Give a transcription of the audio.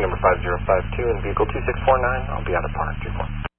number 5052 and vehicle 2649. I'll be out of park.